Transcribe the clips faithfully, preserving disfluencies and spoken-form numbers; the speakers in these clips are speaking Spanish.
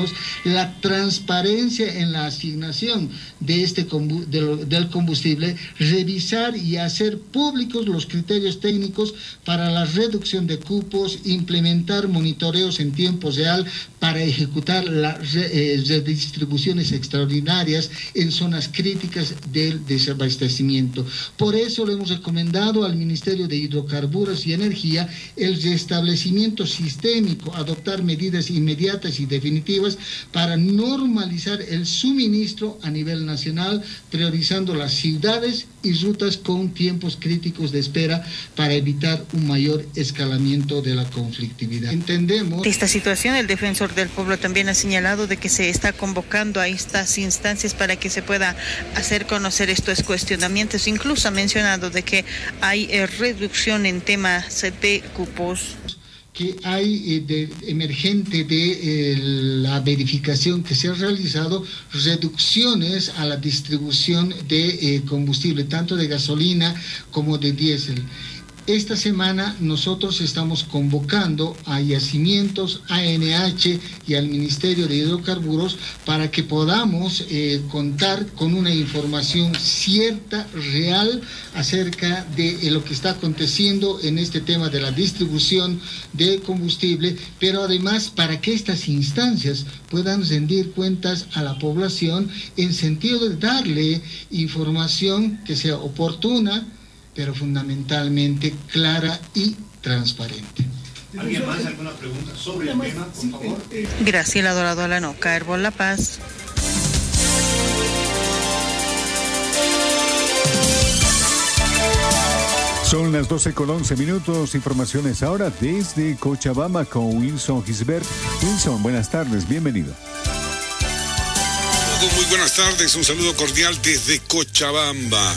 la transparencia en la asignación de este de lo, del combustible, revisar y hacer públicos los criterios técnicos para la reducción de cupos, implementar monitoreos en tiempo real para ejecutar las eh, redistribuciones extraordinarias en zonas críticas del desabastecimiento. Por eso le hemos recomendado al Ministerio de Hidrocarburos y Energía el restablecimiento sistémico, adoptar medidas inmediatas y definitivas para normalizar el suministro a nivel nacional, priorizando las ciudades y rutas con tiempos críticos de espera para evitar un mayor escalamiento de la conflictividad. Entendemos... De esta situación, el defensor del pueblo también ha señalado de que se está convocando a estas instancias para que se pueda hacer conocer estos cuestionamientos. Incluso ha mencionado de que hay eh, reducción en temas de cupos. Que hay eh, de, emergente de eh, la verificación que se ha realizado, reducciones a la distribución de eh, combustible, tanto de gasolina como de diésel. Esta semana nosotros estamos convocando a Yacimientos, A N H y al Ministerio de Hidrocarburos para que podamos eh, contar con una información cierta, real, acerca de eh, lo que está aconteciendo en este tema de la distribución de combustible, pero además para que estas instancias puedan rendir cuentas a la población en sentido de darle información que sea oportuna, pero fundamentalmente clara y transparente. ¿Alguien más? ¿Alguna pregunta sobre el tema, por favor? Graciela Dorado Alanoca, Herbol La Paz. Son las doce con once minutos. Informaciones ahora desde Cochabamba con Wilson Gisbert. Wilson, buenas tardes, bienvenido. Muy buenas tardes, un saludo cordial desde Cochabamba.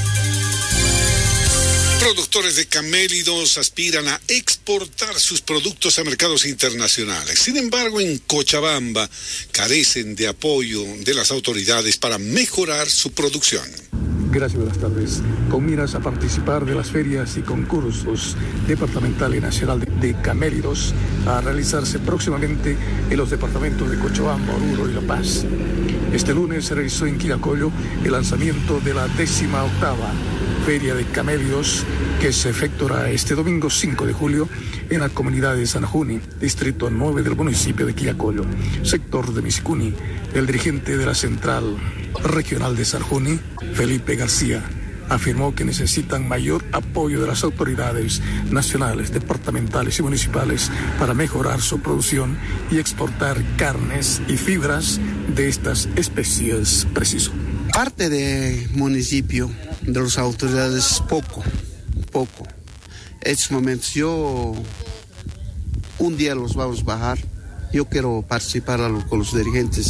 Productores de camélidos aspiran a exportar sus productos a mercados internacionales. Sin embargo, en Cochabamba carecen de apoyo de las autoridades para mejorar su producción. Gracias, buenas tardes. Con miras a participar de las ferias y concursos departamental y nacional de, de camélidos a realizarse próximamente en los departamentos de Cochabamba, Oruro y La Paz. Este lunes se realizó en Quillacollo el lanzamiento de la décima octava Feria de Camélidos, que se efectuará este domingo cinco de julio en la comunidad de San Juni, distrito nueve del municipio de Quillacollo, sector de Misicuni. El dirigente de la Central Regional de San Juni, Felipe García, afirmó que necesitan mayor apoyo de las autoridades nacionales, departamentales y municipales para mejorar su producción y exportar carnes y fibras de estas especies. Preciso. Parte del municipio, de las autoridades, poco, poco. Estos momentos yo, un día los vamos a bajar. Yo quiero participar con los dirigentes